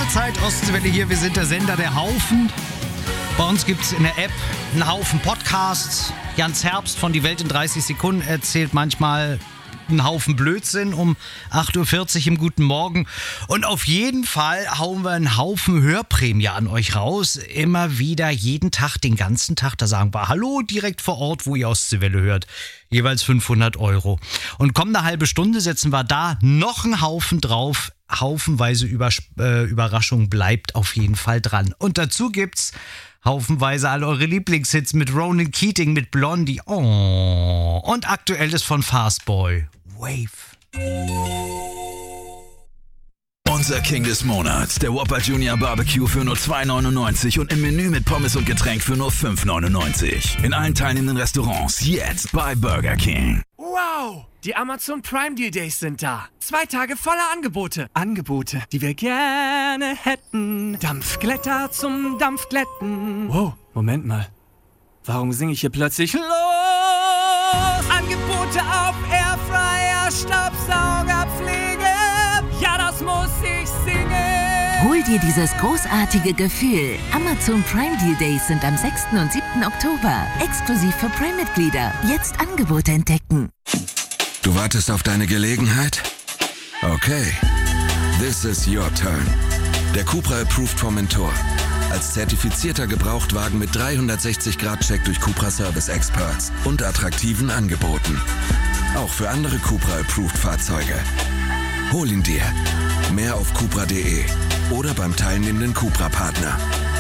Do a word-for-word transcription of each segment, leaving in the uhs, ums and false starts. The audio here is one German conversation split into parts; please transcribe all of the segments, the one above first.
Mahlzeit, Ostwelle hier, wir sind der Sender der Haufen. Bei uns gibt es in der App einen Haufen Podcasts. Jans Herbst von Die Welt in dreißig Sekunden erzählt manchmal einen Haufen Blödsinn um acht Uhr vierzig im Guten Morgen. Und auf jeden Fall hauen wir einen Haufen Hörprämie an euch raus. Immer wieder, jeden Tag, den ganzen Tag. Da sagen wir Hallo direkt vor Ort, wo ihr Ostwelle hört. Jeweils fünfhundert Euro. Und kommende halbe Stunde setzen wir da noch einen Haufen drauf. Haufenweise Übers- äh, Überraschung, bleibt auf jeden Fall dran. Und dazu gibt's haufenweise all eure Lieblingshits mit Ronan Keating, mit Blondie. Oh. Und aktuelles von Fastboy. Wave. Unser King des Monats, der Whopper Junior Barbecue für nur zwei neunundneunzig und im Menü mit Pommes und Getränk für nur fünf neunundneunzig. In allen teilnehmenden Restaurants jetzt bei Burger King. Wow! Die Amazon Prime Deal Days sind da. Zwei Tage voller Angebote. Angebote, die wir gerne hätten. Dampfglätter zum Dampfglätten. Wow, Moment mal. Warum singe ich hier plötzlich los? Angebote auf Airfryer, Staubsaugerpflege. Ja, das muss ich singen. Hol dir dieses großartige Gefühl. Amazon Prime Deal Days sind am sechsten und siebten Oktober. Exklusiv für Prime-Mitglieder. Jetzt Angebote entdecken. Du wartest auf deine Gelegenheit? Okay. This is your turn. Der Cupra Approved Formentor. Als zertifizierter Gebrauchtwagen mit dreihundertsechzig Grad Check durch Cupra Service Experts und attraktiven Angeboten. Auch für andere Cupra Approved Fahrzeuge. Hol ihn dir. Mehr auf cupra punkt de oder beim teilnehmenden Cupra-Partner.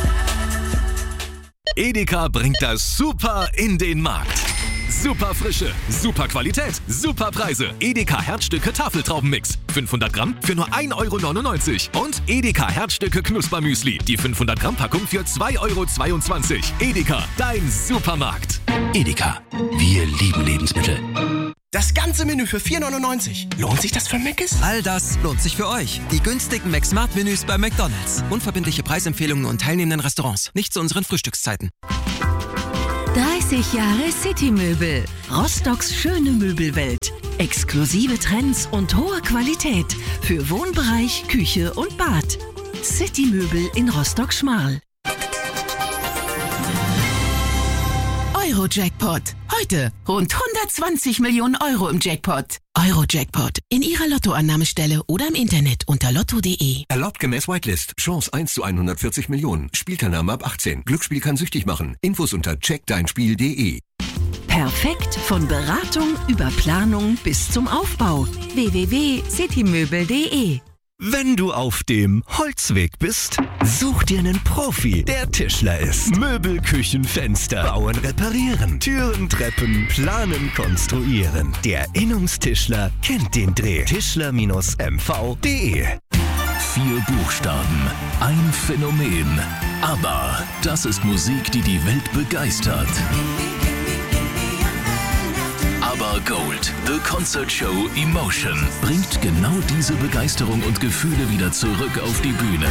Edeka bringt das Super in den Markt. Super Frische, super Qualität, super Preise. Edeka Herzstücke Tafeltraubenmix. fünfhundert Gramm für nur ein Euro neunundneunzig. Und Edeka Herzstücke Knuspermüsli. Die fünfhundert Gramm Packung für zwei Euro zweiundzwanzig. Edeka, dein Supermarkt. Edeka, wir lieben Lebensmittel. Das ganze Menü für vier neunundneunzig. Lohnt sich das für Mc's? All das lohnt sich für euch. Die günstigen McSmart-Menüs bei McDonald's. Unverbindliche Preisempfehlungen und teilnehmenden Restaurants. Nicht zu unseren Frühstückszeiten. dreißig Jahre City-Möbel. Rostocks schöne Möbelwelt. Exklusive Trends und hohe Qualität. Für Wohnbereich, Küche und Bad. City-Möbel in Rostock-Schmarl. Euro-Jackpot. Heute rund hundertzwanzig Millionen Euro im Jackpot. Euro-Jackpot. In Ihrer Lottoannahmestelle oder im Internet unter lotto punkt de. Erlaubt gemäß Whitelist. Chance eins zu hundertvierzig Millionen. Spielteilnahme ab achtzehn. Glücksspiel kann süchtig machen. Infos unter check dein spiel punkt de. Perfekt von Beratung über Planung bis zum Aufbau. w w w punkt citymöbel punkt de. Wenn du auf dem Holzweg bist, such dir einen Profi, der Tischler ist. Möbel, Küchen, Fenster, bauen, reparieren, Türen, Treppen, planen, konstruieren. Der Innungstischler kennt den Dreh. Tischler M V punkt de. Vier Buchstaben, ein Phänomen. Aber das ist Musik, die die Welt begeistert. Aber Gold, The Concert Show Emotion, bringt genau diese Begeisterung und Gefühle wieder zurück auf die Bühne.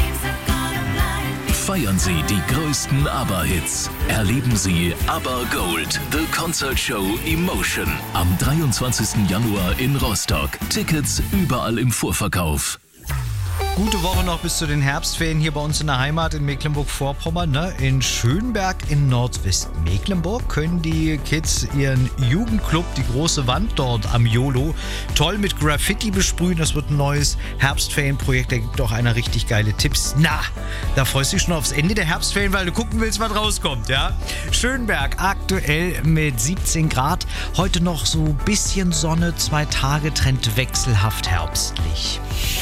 Feiern Sie die größten ABBA-Hits. Erleben Sie ABBA Gold, The Concert Show Emotion am dreiundzwanzigsten Januar in Rostock. Tickets überall im Vorverkauf. Gute Woche noch bis zu den Herbstferien hier bei uns in der Heimat in Mecklenburg-Vorpommern. Ne? In Schönberg in Nordwestmecklenburg können die Kids ihren Jugendclub, die große Wand dort am YOLO, toll mit Graffiti besprühen. Das wird ein neues Herbstferienprojekt. Da gibt auch einer richtig geile Tipps. Na, da freust du dich schon aufs Ende der Herbstferien, weil du gucken willst, was rauskommt. Ja? Schönberg aktuell mit siebzehn Grad. Heute noch so ein bisschen Sonne, zwei Tage Trend wechselhaft herbstlich.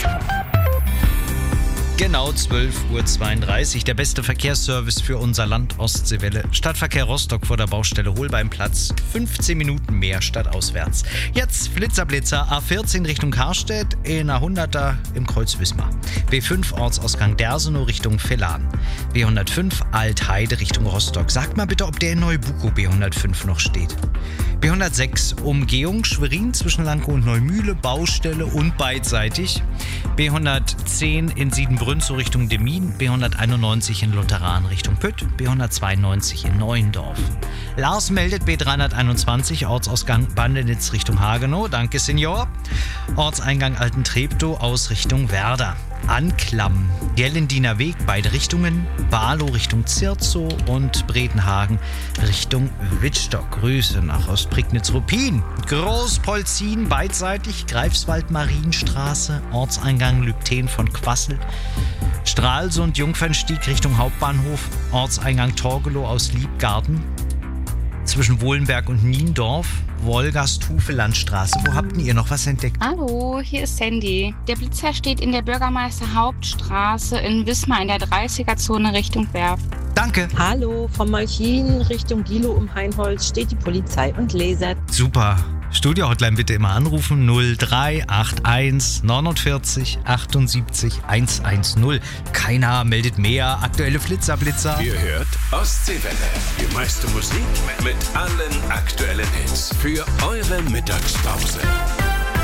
Genau zwölf Uhr zweiunddreißig, der beste Verkehrsservice für unser Land Ostseewelle. Stadtverkehr Rostock vor der Baustelle Holbeimplatz, fünfzehn Minuten mehr stadtauswärts. Jetzt Flitzerblitzer, A vierzehn Richtung Karstedt, in einer hunderter im Kreuz Wismar. B fünf Ortsausgang Dersenow Richtung Vellan. B hundertfünf Altheide Richtung Rostock. Sagt mal bitte, ob der in Neubuko B hundertfünf noch steht. B hundertsechs Umgehung Schwerin zwischen Lankow und Neumühle, Baustelle und beidseitig. B hundertzehn in Siedenbrünzow Richtung Demmin, B hunderteinundneunzig in Lutheran Richtung Pütt, B hundertzweiundneunzig in Neuendorf. Lars meldet B dreihunderteinundzwanzig Ortsausgang Bandenitz Richtung Hagenow, danke Senior. Ortseingang Altentreptow aus Richtung Werder. Anklam. Gellendiner Weg, beide Richtungen. Barlow Richtung Zirzow und Bredenhagen Richtung Wittstock. Grüße nach Ostprignitz-Ruppin. Großpolzin beidseitig. Greifswald-Marienstraße. Ortseingang Lübten von Quassel. Stralsund Jungfernstieg Richtung Hauptbahnhof. Ortseingang Torgelow aus Liebgarten. Zwischen Wohlenberg und Niendorf. Wolgast-Hufe-Landstraße. Wo habt ihr noch was entdeckt? Hallo, hier ist Sandy. Der Blitzer steht in der Bürgermeister-Hauptstraße in Wismar in der dreißiger-Zone Richtung Werft. Danke. Hallo, vom Malchin Richtung Gilo um Heinholz steht die Polizei und lasert. Super. Studio-Hotline bitte immer anrufen. null drei acht eins neunundvierzig achtundsiebzig hundertzehn. Keiner meldet mehr. Aktuelle Flitzer-Blitzer. Ihr hört Ostseewelle. Die meiste Musik mit allen aktuellen Hits für eure Mittagspause.